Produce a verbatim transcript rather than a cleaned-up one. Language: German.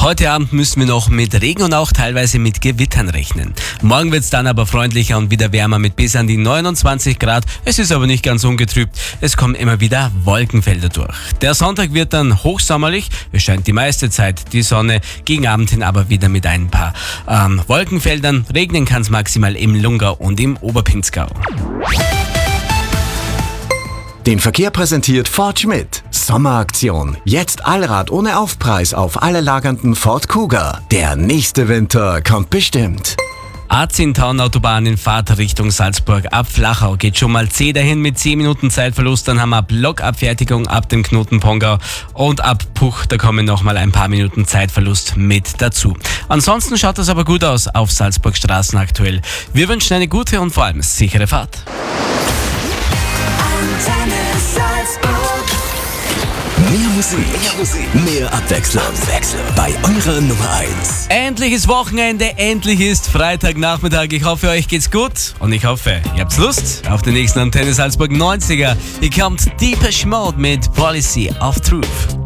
Heute Abend müssen wir noch mit Regen und auch teilweise mit Gewittern rechnen. Morgen wird es dann aber freundlicher und wieder wärmer mit bis an die neunundzwanzig Grad. Es ist aber nicht ganz ungetrübt. Es kommen immer wieder Wolkenfelder durch. Der Sonntag wird dann hochsommerlich. Es scheint die meiste Zeit die Sonne. Gegen Abend hin aber wieder mit ein paar ähm, Wolkenfeldern. Regnen kann es maximal im Lungau und im Oberpinzgau. Den Verkehr präsentiert Ford Schmidt. Sommeraktion. Jetzt Allrad ohne Aufpreis auf alle lagernden Ford Kuga. Der nächste Winter kommt bestimmt. A zehn Autobahn in Fahrt Richtung Salzburg. Ab Flachau geht schon mal C dahin mit zehn Minuten Zeitverlust. Dann haben wir Blockabfertigung ab dem Knoten Pongau. Und ab Puch, da kommen nochmal ein paar Minuten Zeitverlust mit dazu. Ansonsten schaut das aber gut aus auf Salzburg Straßen aktuell. Wir wünschen eine gute und vor allem sichere Fahrt. Mehr Musik, mehr Musik, mehr Abwechslung. Abwechslung. Bei eurer Nummer eins. Endlich ist Wochenende, endlich ist Freitagnachmittag. Ich hoffe, euch geht's gut und ich hoffe, ihr habt Lust auf den nächsten Antenne Salzburg neunziger. Hier kommt Deepesh Mode mit Policy of Truth.